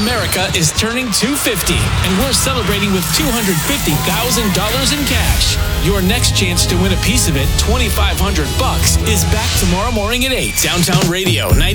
America is turning 250, and we're celebrating with $250,000 in cash. Your next chance to win a piece of it, $2,500, is back tomorrow morning at 8. Downtown Radio,